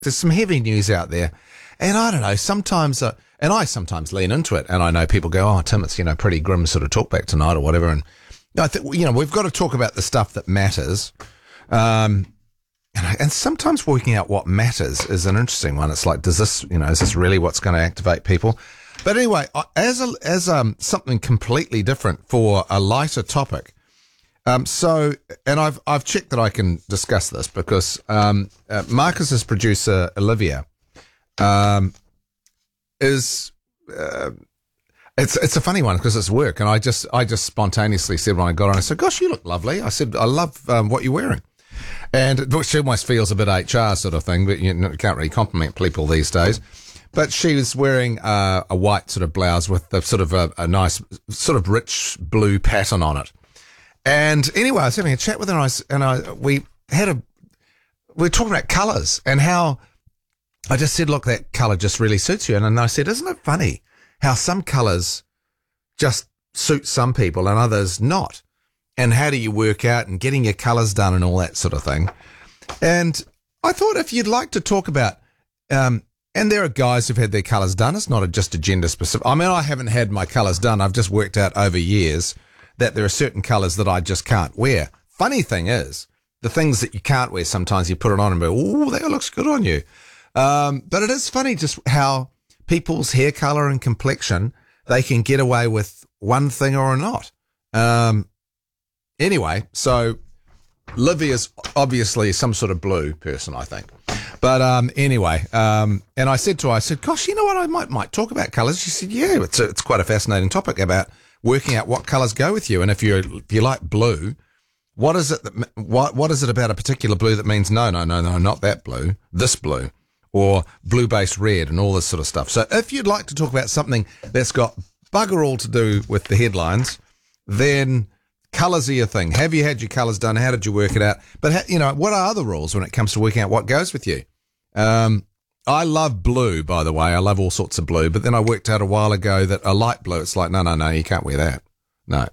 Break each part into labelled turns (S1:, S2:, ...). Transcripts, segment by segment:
S1: there's some heavy news out there. And I don't know, sometimes, and I sometimes lean into it. And I know people go, oh, Tim, it's, pretty grim sort of talkback tonight or whatever. And I think, we've got to talk about the stuff that matters. And sometimes working out what matters is an interesting one. It's like, is this really what's going to activate people? But anyway, as something completely different for a lighter topic. And I've checked that I can discuss this because Marcus's producer Olivia is it's a funny one because it's work, and I just spontaneously said when I got on, I said, "Gosh, you look lovely." I said, "I love what you're wearing," and which almost feels a bit HR sort of thing, but you can't really compliment people these days. But she was wearing a white sort of blouse with a sort of a nice sort of rich blue pattern on it. And anyway, I was having a chat with her, we were talking about colours and how I just said, look, that colour just really suits you. And I said, isn't it funny how some colours just suit some people and others not? And how do you work out and getting your colours done and all that sort of thing? And I thought if you'd like to talk about, and there are guys who've had their colours done. It's not just a gender specific. I mean, I haven't had my colours done. I've just worked out over years that there are certain colours that I just can't wear. Funny thing is, the things that you can't wear, sometimes you put it on and go, oh, that looks good on you. But it is funny just how people's hair colour and complexion, they can get away with one thing or not. Anyway, so Livia's obviously some sort of blue person, I think. But anyway, and I said to her, gosh, you know what, I might talk about colours. She said, yeah, it's quite a fascinating topic about working out what colours go with you. And if you like blue, what is it about a particular blue that means no, not that blue, this blue, or blue-based red and all this sort of stuff. So if you'd like to talk about something that's got bugger all to do with the headlines, then colours are your thing. Have you had your colours done? How did you work it out? But, what are other rules when it comes to working out what goes with you? I love blue, by the way. I love all sorts of blue. But then I worked out a while ago that a light blue, it's like, no, you can't wear that. No.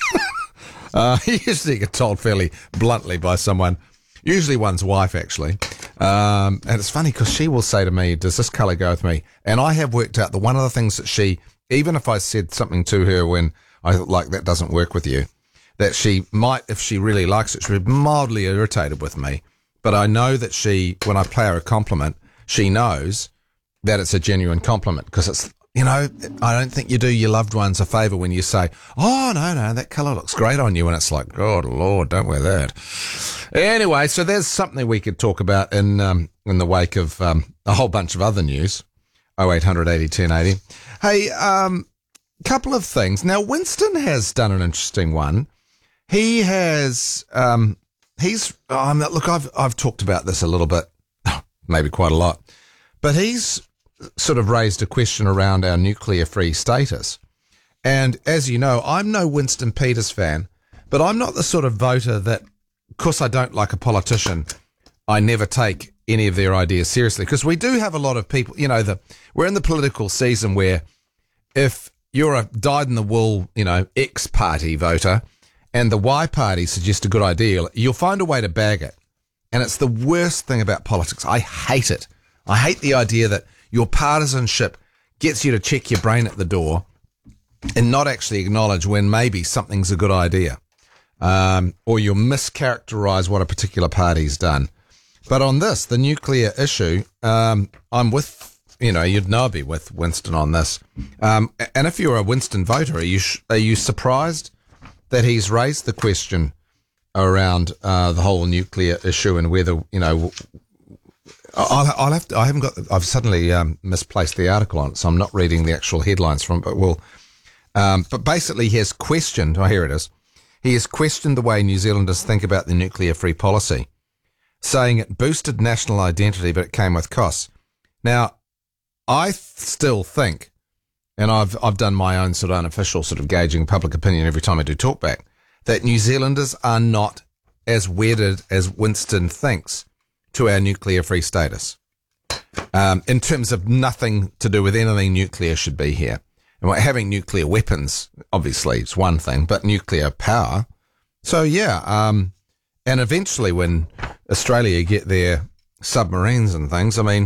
S1: You usually get told fairly bluntly by someone, usually one's wife, actually. And it's funny because she will say to me, does this colour go with me? And I have worked out that one of the things that she, even if I said something to her when I thought, like, that doesn't work with you, that she might, if she really likes it, she'll be mildly irritated with me. But I know that when I play her a compliment, she knows that it's a genuine compliment because it's, I don't think you do your loved ones a favour when you say, oh, no, that colour looks great on you. And it's like, God, Lord, don't wear that. Anyway, so there's something we could talk about in the wake of a whole bunch of other news. 0800 80 1080. Hey, couple of things. Now, Winston has done an interesting one. He has, look, I've talked about this a little bit, maybe quite a lot, but he's sort of raised a question around our nuclear-free status. And as you know, I'm no Winston Peters fan, but I'm not the sort of voter that, because I don't like a politician, I never take any of their ideas seriously. Because we do have a lot of people, we're in the political season where if you're a dyed-in-the-wool, X party voter, and the Y party suggests a good idea, you'll find a way to bag it. And it's the worst thing about politics. I hate it. I hate the idea that your partisanship gets you to check your brain at the door and not actually acknowledge when maybe something's a good idea. Or you'll mischaracterize what a particular party's done. But on this, the nuclear issue, I'm with, I'd be with Winston on this. And if you're a Winston voter, are you surprised that he's raised the question around the whole nuclear issue and whether, I've suddenly misplaced the article on it, so I'm not reading the actual headlines from it, but basically he has questioned, here it is, he has questioned the way New Zealanders think about the nuclear-free policy, saying it boosted national identity, but it came with costs. Now, I still think, and I've done my own sort of unofficial sort of gauging public opinion every time I do talkback, that New Zealanders are not as wedded as Winston thinks to our nuclear-free status. In terms of nothing to do with anything nuclear should be here. And having nuclear weapons, obviously, is one thing, but nuclear power. So, yeah, and eventually when Australia get their submarines and things. I mean,